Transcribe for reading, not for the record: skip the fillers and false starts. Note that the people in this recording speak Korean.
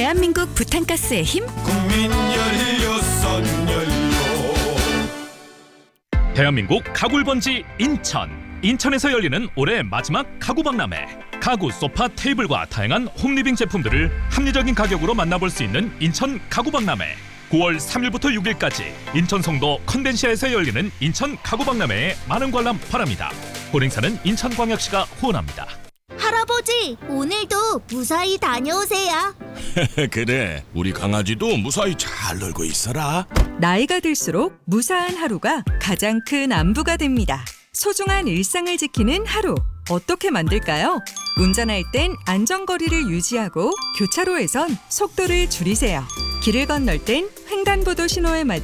대한민국 부탄가스의 힘? 국민 연료. 대한민국 가구를 번지 인천에서 열리는 올해 마지막 가구 박람회. 가구, 소파, 테이블과 다양한 홈리빙 제품들을 합리적인 가격으로 만나볼 수 있는 인천 가구 박람회. 9월 3일부터 6일까지 인천 송도 컨벤시아에서 열리는 인천 가구 박람회에 많은 관람 바랍니다. 본행사는 인천광역시가 후원합니다. 할아버지, 오늘도 무사히 다녀오세요. 그래, 우리 강아지도 무사히 잘 놀고 있어라. 나이가 들수록 무사한 하루가 가장 큰 안부가 됩니다. 소중한 일상을 지키는 하루, 어떻게 만들까요? 운전할 땐 안전거리를 유지하고 교차로에선 속도를 줄이세요. 길을 건널 땐 횡단보도 신호에 맞